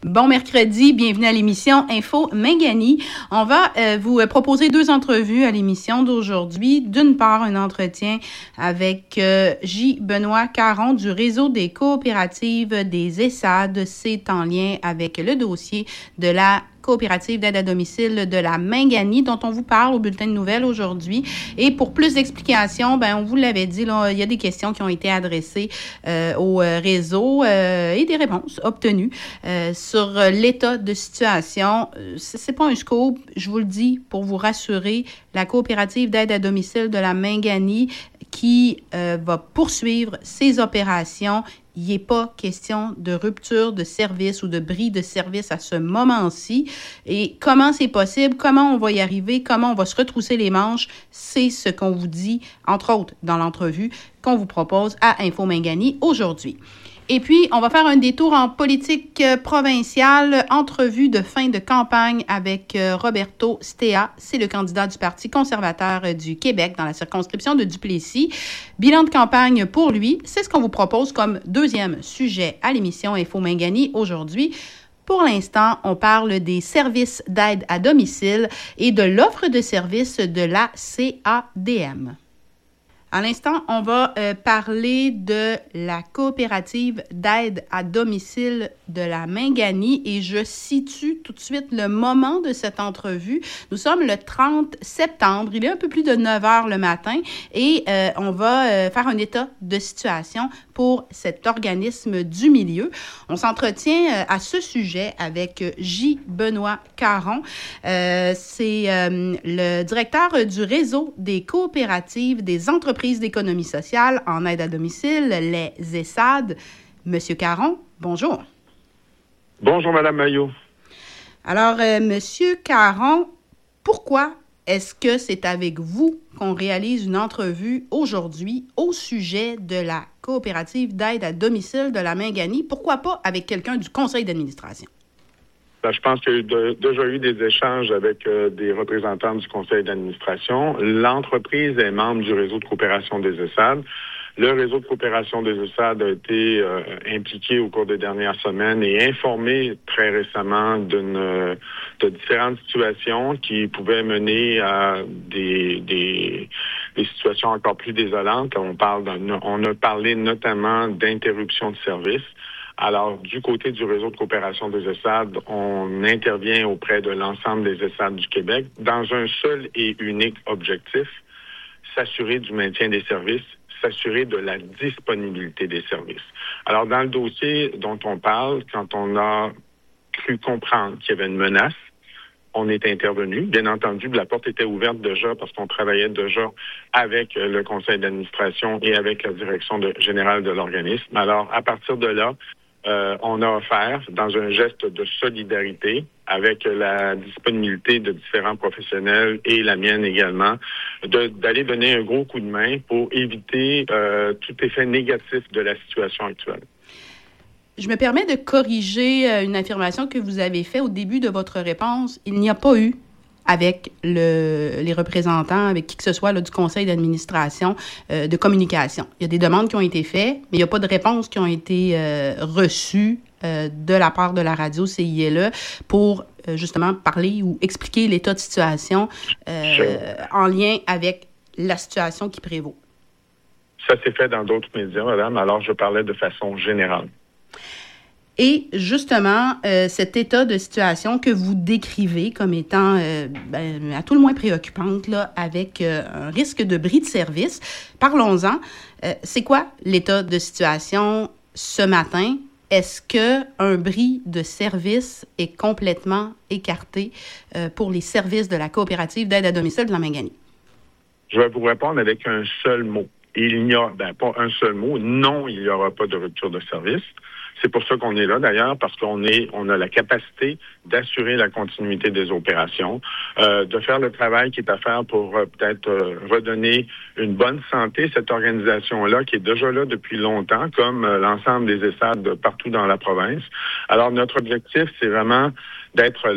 Bon mercredi, bienvenue à l'émission Info Mingani. On va vous proposer deux entrevues à l'émission d'aujourd'hui. D'une part, un entretien avec J. Benoît Caron du réseau des coopératives des ESSAD. C'est en lien avec le dossier de la coopérative d'aide à domicile de la Mingani, dont on vous parle au bulletin de nouvelles aujourd'hui. Et pour plus d'explications, on vous l'avait dit, là, il y a des questions qui ont été adressées au réseau et des réponses obtenues sur l'état de situation. C'est pas un scoop, je vous le dis pour vous rassurer, la coopérative d'aide à domicile de la Mingani qui va poursuivre ses opérations. Il n'est pas question de rupture de service ou de bris de service à ce moment-ci. Et comment c'est possible, comment on va y arriver, comment on va se retrousser les manches, c'est ce qu'on vous dit, entre autres, dans l'entrevue qu'on vous propose à Info Mingani aujourd'hui. Et puis, on va faire un détour en politique provinciale, entrevue de fin de campagne avec Roberto Stea. C'est le candidat du Parti conservateur du Québec dans la circonscription de Duplessis. Bilan de campagne pour lui, c'est ce qu'on vous propose comme deuxième sujet à l'émission Info Mingani aujourd'hui. Pour l'instant, on parle des services d'aide à domicile et de l'offre de services de la CADM. À l'instant, on va parler de la coopérative d'aide à domicile de la Mingani et je situe tout de suite le moment de cette entrevue. Nous sommes le 30 septembre, il est un peu plus de 9 heures le matin et on va faire un état de situation pour cet organisme du milieu. On s'entretient à ce sujet avec J. Benoît Caron. C'est le directeur du réseau des coopératives des entreprises d'économie sociale en aide à domicile, les ESSAD. Monsieur Caron, bonjour. Bonjour, Madame Maillot. Alors, Monsieur Caron, pourquoi est-ce que c'est avec vous qu'on réalise une entrevue aujourd'hui au sujet de la coopérative d'aide à domicile de la Mingani? Pourquoi pas avec quelqu'un du conseil d'administration? Je pense qu'il y a déjà eu des échanges avec des représentants du conseil d'administration. L'entreprise est membre du réseau de coopération des ESSAD. Le réseau de coopération des ESSAD a été impliqué au cours des dernières semaines et informé très récemment de différentes situations qui pouvaient mener à des situations encore plus désolantes. On a parlé notamment d'interruption de service. Alors, du côté du réseau de coopération des ESSAD, on intervient auprès de l'ensemble des ESSAD du Québec dans un seul et unique objectif, s'assurer du maintien des services, s'assurer de la disponibilité des services. Alors, dans le dossier dont on parle, quand on a cru comprendre qu'il y avait une menace, on est intervenu. Bien entendu, la porte était ouverte déjà parce qu'on travaillait déjà avec le conseil d'administration et avec la direction générale de l'organisme. Alors, à partir de là, on a offert, dans un geste de solidarité, avec la disponibilité de différents professionnels et la mienne également, d'aller donner un gros coup de main pour éviter tout effet négatif de la situation actuelle. Je me permets de corriger une affirmation que vous avez faite au début de votre réponse. Il n'y a pas eu avec les représentants, avec qui que ce soit là, du conseil d'administration, de communication. Il y a des demandes qui ont été faites, mais il n'y a pas de réponses qui ont été reçues de la part de la radio CILE pour justement parler ou expliquer l'état de situation en lien avec la situation qui prévaut. Ça s'est fait dans d'autres médias, madame, alors je parlais de façon générale. Et justement, cet état de situation que vous décrivez comme étant à tout le moins préoccupante, là, avec un risque de bris de service, parlons-en. C'est quoi l'état de situation ce matin? Est-ce qu'un bris de service est complètement écarté pour les services de la coopérative d'aide à domicile de la Mingani? Je vais vous répondre avec un seul mot. Il n'y a, pas un seul mot. Non, il n'y aura pas de rupture de service. C'est pour ça qu'on est là, d'ailleurs, parce qu'on a la capacité d'assurer la continuité des opérations, de faire le travail qui est à faire pour peut-être redonner une bonne santé à cette organisation-là, qui est déjà là depuis longtemps, comme l'ensemble des ESSAD partout dans la province. Alors, notre objectif, c'est vraiment d'être là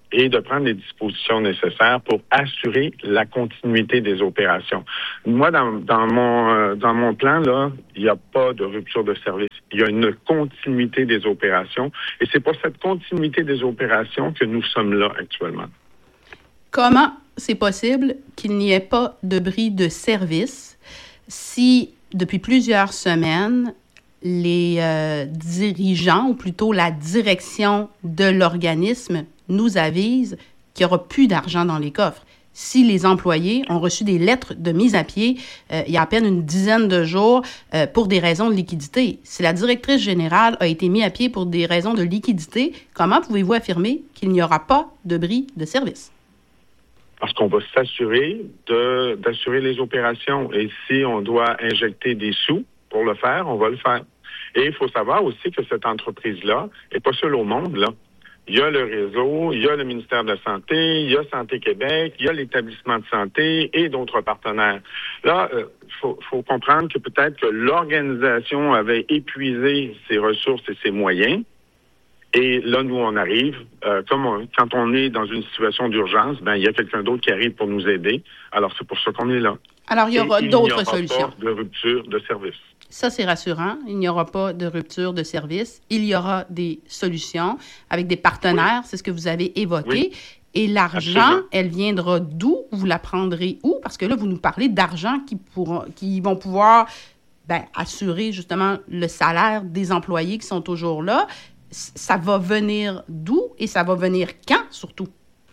et de prendre les dispositions nécessaires pour assurer la continuité des opérations. Moi, dans mon plan, là, il n'y a pas de rupture de service. Il y a une continuité des opérations et c'est pour cette continuité des opérations que nous sommes là actuellement. Comment c'est possible qu'il n'y ait pas de bris de service si, depuis plusieurs semaines, les dirigeants, ou plutôt la direction de l'organisme, nous avise qu'il n'y aura plus d'argent dans les coffres? Si les employés ont reçu des lettres de mise à pied il y a à peine une dizaine de jours pour des raisons de liquidité, si la directrice générale a été mise à pied pour des raisons de liquidité, comment pouvez-vous affirmer qu'il n'y aura pas de bris de service? Parce qu'on va s'assurer d'assurer les opérations. Et si on doit injecter des sous pour le faire, on va le faire. Et il faut savoir aussi que cette entreprise-là n'est pas seule au monde, là. Il y a le réseau, il y a le ministère de la Santé, il y a Santé Québec, il y a l'établissement de santé et d'autres partenaires. Là, faut comprendre que peut-être que l'organisation avait épuisé ses ressources et ses moyens. Et là, nous, on arrive, quand on est dans une situation d'urgence, il y a quelqu'un d'autre qui arrive pour nous aider. Alors, c'est pour ça qu'on est là. Alors, il y aura d'autres solutions. Il n'y aura pas de rupture de service. Ça, c'est rassurant. Il n'y aura pas de rupture de service. Il y aura des solutions avec des partenaires. Oui. C'est ce que vous avez évoqué. Oui. Et l'argent, absolument, elle viendra d'où? Vous la prendrez où? Parce que là, vous nous parlez d'argent qui vont pouvoir assurer justement le salaire des employés qui sont toujours là. Ça va venir d'où et ça va venir quand, surtout?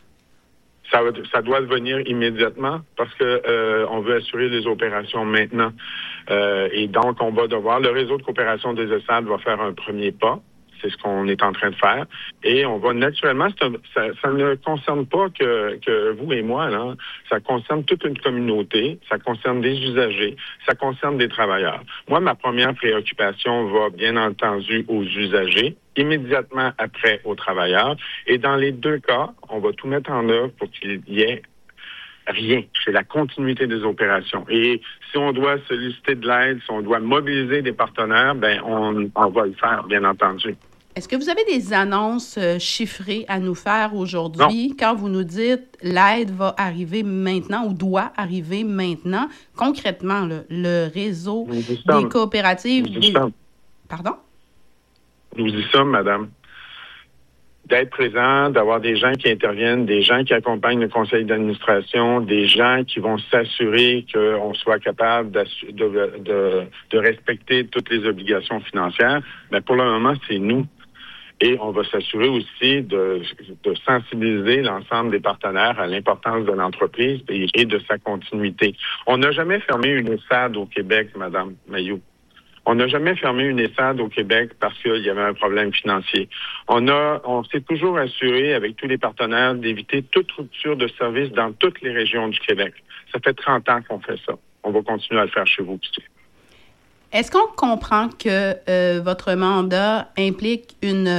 Ça doit venir immédiatement parce que on veut assurer les opérations maintenant. Et donc, on va devoir... Le réseau de coopération des ESSAD va faire un premier pas. C'est ce qu'on est en train de faire. Et on va naturellement... Ça ne concerne pas que vous et moi, là. Ça concerne toute une communauté. Ça concerne des usagers. Ça concerne des travailleurs. Moi, ma première préoccupation va, bien entendu, aux usagers, immédiatement après aux travailleurs. Et dans les deux cas, on va tout mettre en œuvre pour qu'il y ait rien. C'est la continuité des opérations. Et si on doit solliciter de l'aide, si on doit mobiliser des partenaires, on va le faire, bien entendu. Est-ce que vous avez des annonces chiffrées à nous faire aujourd'hui? Non. Quand vous nous dites l'aide va arriver maintenant ou doit arriver maintenant, concrètement, le réseau des coopératives... Pardon? Nous y sommes, madame. D'être présent, d'avoir des gens qui interviennent, des gens qui accompagnent le conseil d'administration, des gens qui vont s'assurer qu'on soit capable de respecter toutes les obligations financières. Mais pour le moment, c'est nous. Et on va s'assurer aussi de sensibiliser l'ensemble des partenaires à l'importance de l'entreprise et de sa continuité. On n'a jamais fermé une ESSAD au Québec, madame Mailloux. On n'a jamais fermé une ESSAD au Québec parce qu'il y avait un problème financier. On s'est toujours assuré avec tous les partenaires d'éviter toute rupture de service dans toutes les régions du Québec. Ça fait 30 ans qu'on fait ça. On va continuer à le faire chez vous aussi. Est-ce qu'on comprend que votre mandat implique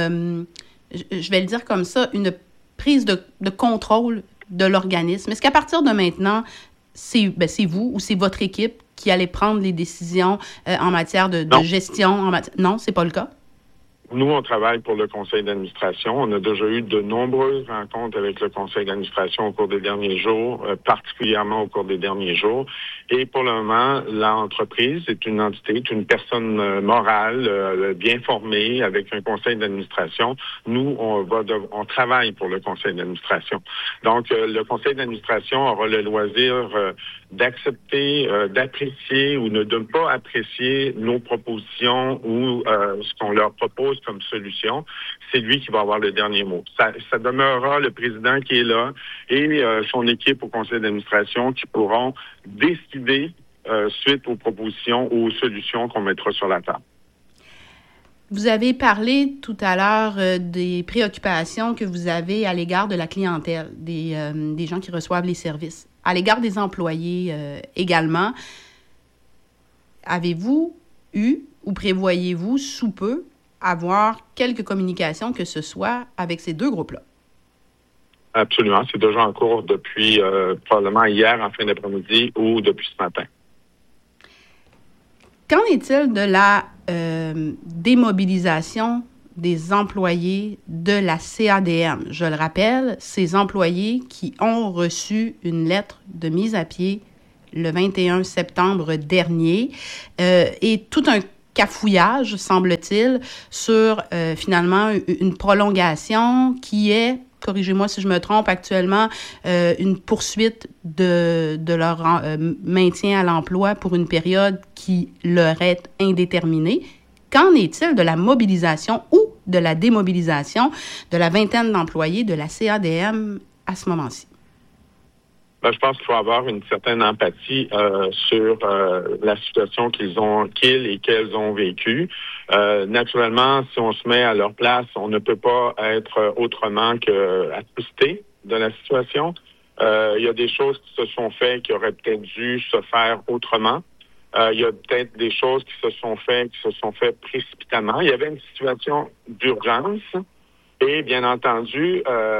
je vais le dire comme ça, une prise de contrôle de l'organisme? Est-ce qu'à partir de maintenant, c'est vous ou c'est votre équipe qui allait prendre les décisions en matière de gestion? Non, c'est pas le cas? Nous, on travaille pour le conseil d'administration. On a déjà eu de nombreuses rencontres avec le conseil d'administration au cours des derniers jours, particulièrement au cours des derniers jours. Et pour le moment, l'entreprise est une entité, est une personne morale, bien formée, avec un conseil d'administration. Nous, on travaille pour le conseil d'administration. Donc, le conseil d'administration aura le loisir d'accepter, d'apprécier ou ne de pas apprécier nos propositions ou ce qu'on leur propose comme solution. C'est lui qui va avoir le dernier mot. Ça demeurera le président qui est là et son équipe au conseil d'administration qui pourront décider suite aux propositions ou aux solutions qu'on mettra sur la table. Vous avez parlé tout à l'heure des préoccupations que vous avez à l'égard de la clientèle, des gens qui reçoivent les services. À l'égard des employés également, avez-vous eu ou prévoyez-vous sous peu avoir quelques communications que ce soit avec ces deux groupes-là? Absolument. C'est déjà en cours depuis probablement hier en fin d'après-midi ou depuis ce matin. Qu'en est-il de la démobilisation des employés de la CADM. Je le rappelle, ces employés qui ont reçu une lettre de mise à pied le 21 septembre dernier et tout un cafouillage, semble-t-il, sur finalement une prolongation qui est, corrigez-moi si je me trompe, actuellement une poursuite de leur maintien à l'emploi pour une période qui leur est indéterminée. Qu'en est-il de la mobilisation ou de la démobilisation de la vingtaine d'employés de la CADM à ce moment-ci? Je pense qu'il faut avoir une certaine empathie sur la situation qu'ils et qu'elles ont vécue. Naturellement, si on se met à leur place, on ne peut pas être autrement qu'attristé de la situation. Il y a des choses qui se sont faites qui auraient peut-être dû se faire autrement. Il y a peut-être des choses qui se sont faites précipitamment. Il y avait une situation d'urgence. Et bien entendu,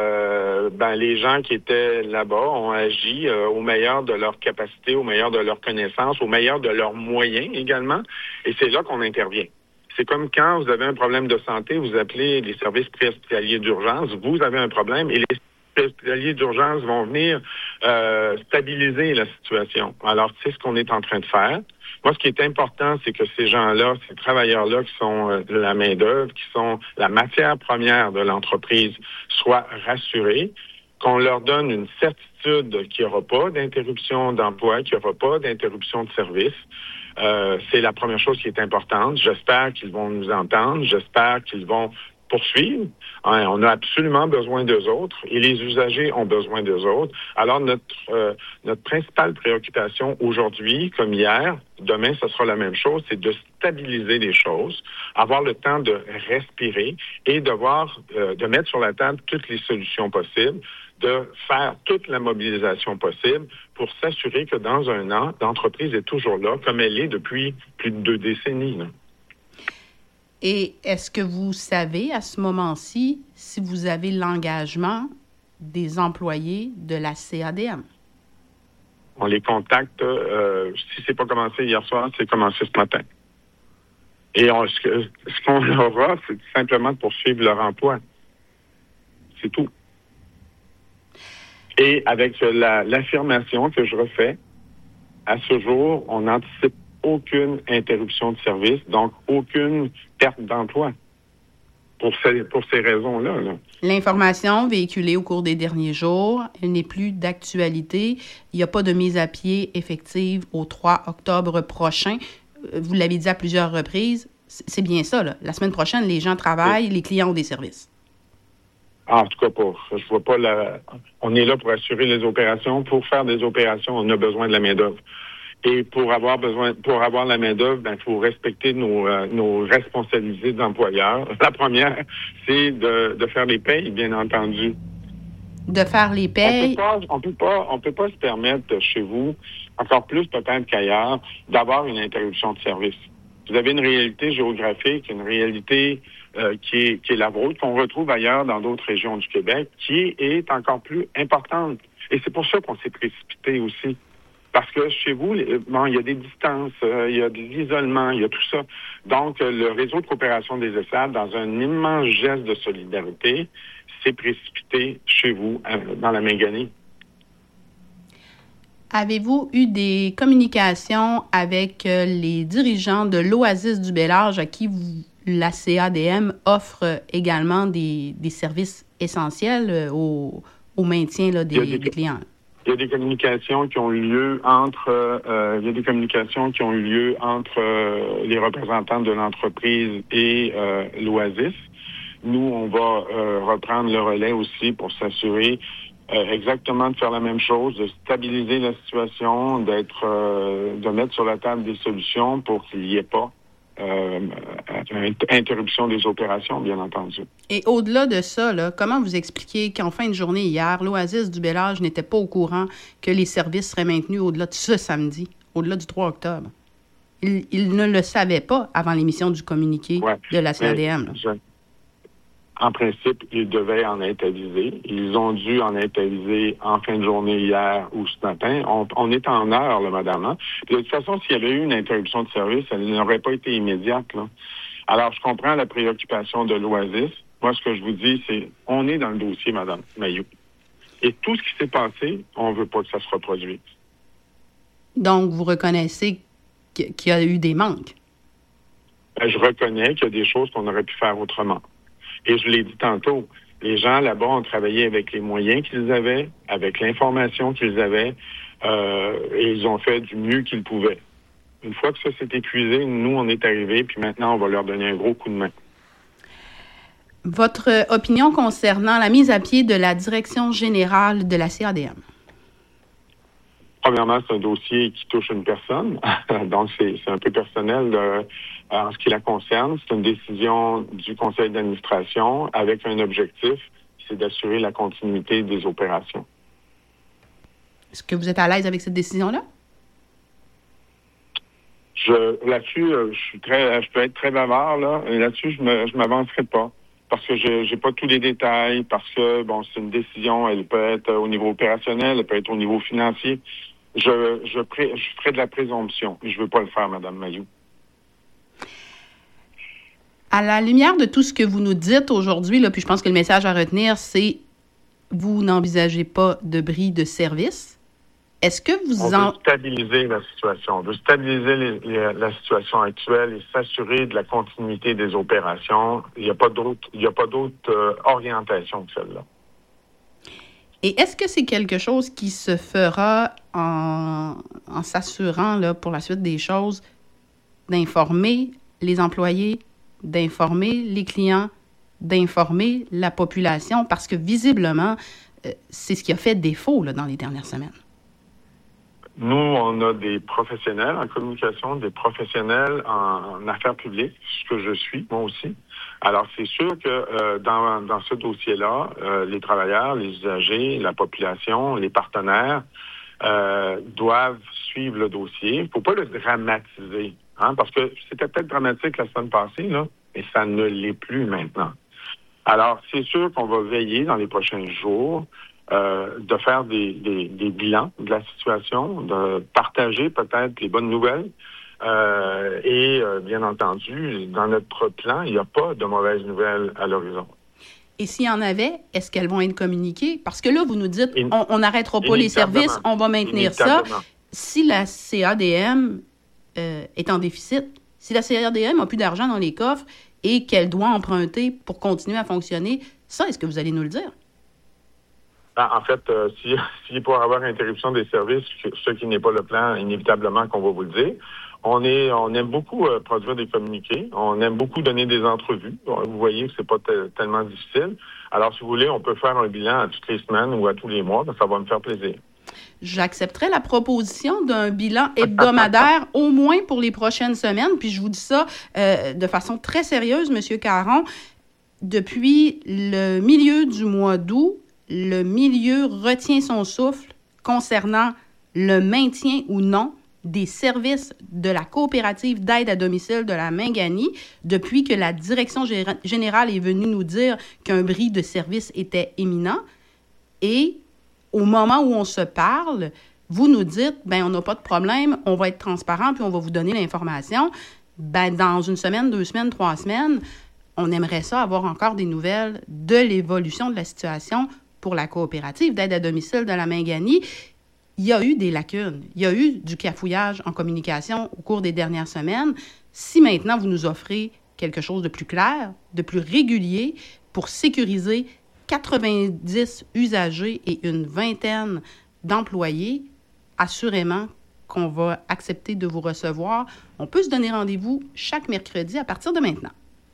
les gens qui étaient là-bas ont agi au meilleur de leur capacité, au meilleur de leurs connaissances, au meilleur de leurs moyens également. Et c'est là qu'on intervient. C'est comme quand vous avez un problème de santé, vous appelez les services préhospitaliers d'urgence, vous avez un problème et les préhospitaliers d'urgence vont venir stabiliser la situation. Alors, c'est ce qu'on est en train de faire. Moi, ce qui est important, c'est que ces gens-là, ces travailleurs-là qui sont la main-d'œuvre, qui sont la matière première de l'entreprise, soient rassurés, qu'on leur donne une certitude qu'il n'y aura pas d'interruption d'emploi, qu'il n'y aura pas d'interruption de service. C'est la première chose qui est importante. J'espère qu'ils vont nous entendre. J'espère qu'ils vont poursuivre. On a absolument besoin d'eux autres et les usagers ont besoin d'eux autres. Alors, notre principale préoccupation aujourd'hui, comme hier, demain, ce sera la même chose, c'est de stabiliser les choses, avoir le temps de respirer et de mettre sur la table toutes les solutions possibles, de faire toute la mobilisation possible pour s'assurer que dans un an, l'entreprise est toujours là, comme elle est depuis plus de 2 décennies. Là. Et est-ce que vous savez à ce moment-ci si vous avez l'engagement des employés de la CADM? On les contacte. Si c'est pas commencé hier soir, c'est commencé ce matin. Et ce qu'on leur offre, c'est simplement de poursuivre leur emploi. C'est tout. Et avec l'affirmation que je refais, à ce jour, on n'anticipe aucune interruption de service, donc aucune perte d'emploi pour ces raisons-là. Là. L'information véhiculée au cours des derniers jours, elle n'est plus d'actualité. Il n'y a pas de mise à pied effective au 3 octobre prochain. Vous l'avez dit à plusieurs reprises, c'est bien ça. Là. La semaine prochaine, les gens travaillent, les clients ont des services. En tout cas, je vois pas on est là pour assurer les opérations. Pour faire des opérations, on a besoin de la main-d'œuvre. Et pour avoir la main-d'œuvre, il faut respecter nos responsabilités d'employeurs. La première, c'est de faire les payes, bien entendu. De faire les payes. On peut pas se permettre chez vous, encore plus peut-être qu'ailleurs, d'avoir une interruption de service. Vous avez une réalité géographique, une réalité qui est la vôtre, qu'on retrouve ailleurs dans d'autres régions du Québec, qui est encore plus importante. Et c'est pour ça qu'on s'est précipité aussi. Parce que chez vous, il y a des distances, il y a de l'isolement, il y a tout ça. Donc, le réseau de coopération des ESSAD, dans un immense geste de solidarité, s'est précipité chez vous, dans la Mingani. Avez-vous eu des communications avec les dirigeants de l'Oasis du Bel-Âge à qui la CADM offre également des services essentiels au maintien là, des clients? Il y a des communications qui ont eu lieu entre les représentants de l'entreprise et l'Oasis. Nous, on va reprendre le relais aussi pour s'assurer exactement de faire la même chose, de stabiliser la situation, de mettre sur la table des solutions pour qu'il n'y ait pas interruption des opérations, bien entendu. Et au-delà de ça, là, comment vous expliquez qu'en fin de journée hier, l'Oasis du Bel-Âge n'était pas au courant que les services seraient maintenus au-delà de ce samedi, au-delà du 3 octobre? Ils ne le savaient pas avant l'émission du communiqué de la CADM. En principe, ils devaient en être avisés. Ils ont dû en être avisés en fin de journée hier ou ce matin. On est en heure, là, madame. Hein? De toute façon, s'il y avait eu une interruption de service, elle n'aurait pas été immédiate. Là. Alors, je comprends la préoccupation de l'Oasis. Moi, ce que je vous dis, c'est on est dans le dossier, Mme Mailloux. Et tout ce qui s'est passé, on ne veut pas que ça se reproduise. Donc, vous reconnaissez qu'il y a eu des manques? Je reconnais qu'il y a des choses qu'on aurait pu faire autrement. Et je l'ai dit tantôt, les gens là-bas ont travaillé avec les moyens qu'ils avaient, avec l'information qu'ils avaient, et ils ont fait du mieux qu'ils pouvaient. Une fois que ça s'est épuisé, nous, on est arrivés, puis maintenant, on va leur donner un gros coup de main. Votre opinion concernant la mise à pied de la direction générale de la CADM? Premièrement, c'est un dossier qui touche une personne, donc c'est un peu personnel en ce qui la concerne. C'est une décision du conseil d'administration avec un objectif, c'est d'assurer la continuité des opérations. Est-ce que vous êtes à l'aise avec cette décision-là? Là-dessus, je peux être très bavard, là. Et là-dessus, je m'avancerai pas. Parce que j'ai pas tous les détails, parce que, bon, c'est une décision, elle peut être au niveau opérationnel, elle peut être au niveau financier. Je ferai de la présomption. Et je veux pas le faire, Mme Mailloux. À la lumière de tout ce que vous nous dites aujourd'hui, là, puis je pense que le message à retenir, c'est vous n'envisagez pas de bris de service. Est-ce que vous On veut stabiliser la situation. On veut stabiliser la situation actuelle et s'assurer de la continuité des opérations. Il n'y a pas d'autre orientation que celle-là. Et est-ce que c'est quelque chose qui se fera en s'assurant, là, pour la suite des choses, d'informer les employés, d'informer les clients, d'informer la population? Parce que visiblement, c'est ce qui a fait défaut là, dans les dernières semaines. Nous, on a des professionnels en communication, des professionnels en affaires publiques, ce que je suis, moi aussi. Alors, c'est sûr que dans ce dossier-là, les travailleurs, les usagers, la population, les partenaires doivent suivre le dossier. Il ne faut pas le dramatiser, hein, parce que c'était peut-être dramatique la semaine passée, là, mais ça ne l'est plus maintenant. Alors, c'est sûr qu'on va veiller dans les prochains jours de faire des bilans de la situation, de partager peut-être les bonnes nouvelles. Et bien entendu, dans notre plan, il n'y a pas de mauvaises nouvelles à l'horizon. Et s'il y en avait, est-ce qu'elles vont être communiquées? Parce que là, vous nous dites, on n'arrêtera pas les services, on va maintenir ça. Si la CADM est en déficit, si la CADM n'a plus d'argent dans les coffres et qu'elle doit emprunter pour continuer à fonctionner, ça, est-ce que vous allez nous le dire? En fait, s'il peut y avoir interruption des services, ce qui n'est pas le plan, inévitablement qu'on va vous le dire. On aime beaucoup produire des communiqués. On aime beaucoup donner des entrevues. Vous voyez que c'est pas tellement difficile. Alors, si vous voulez, on peut faire un bilan à toutes les semaines ou à tous les mois. Ça va me faire plaisir. J'accepterai la proposition d'un bilan hebdomadaire, au moins pour les prochaines semaines. Puis je vous dis ça de façon très sérieuse, M. Caron. Depuis le milieu du mois d'août, le milieu retient son souffle concernant le maintien ou non des services de la coopérative d'aide à domicile de la Mingani depuis que la direction générale est venue nous dire qu'un bris de service était imminent. Et au moment où on se parle, vous nous dites, on n'a pas de problème, on va être transparent puis on va vous donner l'information. Dans une semaine, 2 semaines, 3 semaines, on aimerait ça avoir encore des nouvelles de l'évolution de la situation pour la coopérative d'aide à domicile de la Mingani. Il y a eu des lacunes. Il y a eu du cafouillage en communication au cours des dernières semaines. Si maintenant vous nous offrez quelque chose de plus clair, de plus régulier pour sécuriser 90 usagers et une vingtaine d'employés, assurément qu'on va accepter de vous recevoir. On peut se donner rendez-vous chaque mercredi à partir de maintenant.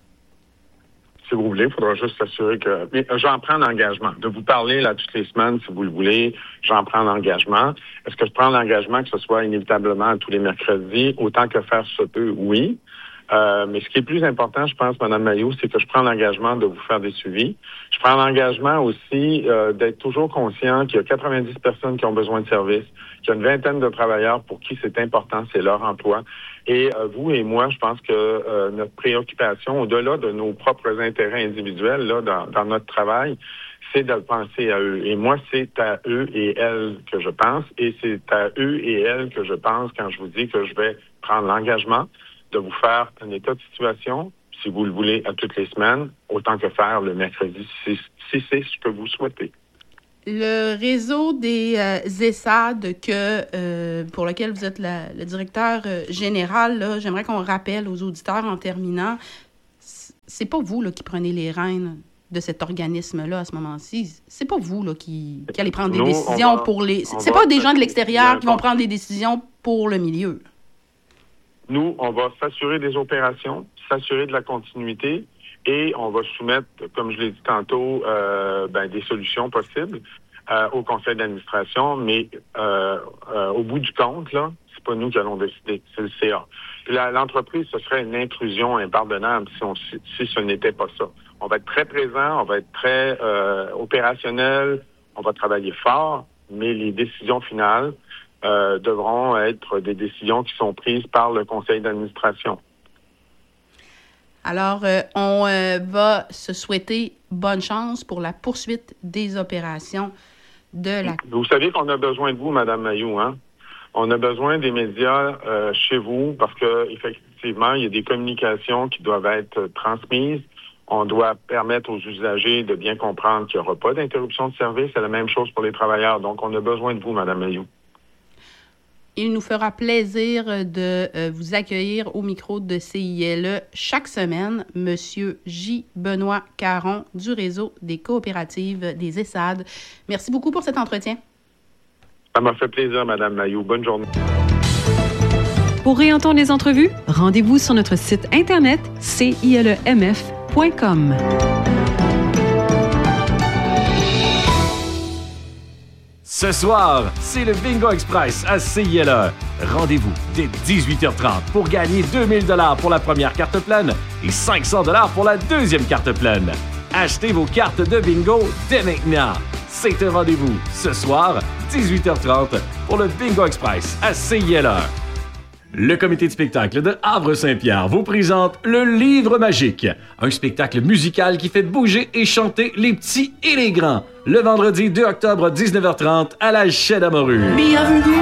Si vous voulez, il faudra juste s'assurer que... Mais j'en prends l'engagement. De vous parler là toutes les semaines, si vous le voulez, j'en prends l'engagement. Est-ce que je prends l'engagement que ce soit inévitablement tous les mercredis, autant que faire se peut? Oui. Mais ce qui est plus important, je pense, Mme Mailloux, c'est que je prends l'engagement de vous faire des suivis. Je prends l'engagement aussi d'être toujours conscient qu'il y a 90 personnes qui ont besoin de services, qu'il y a une vingtaine de travailleurs pour qui c'est important, c'est leur emploi. Et vous et moi, je pense que notre préoccupation, au-delà de nos propres intérêts individuels là, dans notre travail, c'est de penser à eux. Et moi, c'est à eux et elles que je pense. Et c'est à eux et elles que je pense quand je vous dis que je vais prendre l'engagement de vous faire un état de situation. si vous le voulez, à toutes les semaines, autant que faire le mercredi, si c'est ce que vous souhaitez. Le réseau des ESSAD pour lequel vous êtes le directeur général, là, j'aimerais qu'on rappelle aux auditeurs en terminant, c'est pas vous là, qui prenez les rênes de cet organisme-là à ce moment-ci. C'est pas vous là, qui allez prendre des décisions pour les... C'est pas des gens de l'extérieur qui vont prendre des décisions pour le milieu. Nous, on va s'assurer des opérations, s'assurer de la continuité et on va soumettre, comme je l'ai dit tantôt, des solutions possibles au conseil d'administration. Mais au bout du compte, là, c'est pas nous qui allons décider, c'est le CA. Puis l'entreprise, ce serait une intrusion impardonnable si ce n'était pas ça. On va être très présent, on va être très opérationnel, on va travailler fort, mais les décisions finales devront être des décisions qui sont prises par le conseil d'administration. Alors, on va se souhaiter bonne chance pour la poursuite des opérations de la... Vous savez qu'on a besoin de vous, Mme Mailloux, hein? On a besoin des médias chez vous parce que effectivement, il y a des communications qui doivent être transmises. On doit permettre aux usagers de bien comprendre qu'il n'y aura pas d'interruption de service. C'est la même chose pour les travailleurs. Donc, on a besoin de vous, Mme Mailloux. Il nous fera plaisir de vous accueillir au micro de CILE chaque semaine, Monsieur J. Benoît Caron du réseau des coopératives des ESSAD. Merci beaucoup pour cet entretien. Ça m'a fait plaisir, Mme Mailloux. Bonne journée. Pour réentendre les entrevues, rendez-vous sur notre site Internet cilemf.com. Ce soir, c'est le Bingo Express à CILE. Rendez-vous dès 18h30 pour gagner 2000 $ pour la première carte pleine et 500 $ pour la deuxième carte pleine. Achetez vos cartes de bingo dès maintenant. C'est un rendez-vous ce soir, 18h30, pour le Bingo Express à CILE. Le comité de spectacle de Havre-Saint-Pierre vous présente le Livre magique, un spectacle musical qui fait bouger et chanter les petits et les grands. Le vendredi 2 octobre 19h30 à la Chaîne à Morue. Bienvenue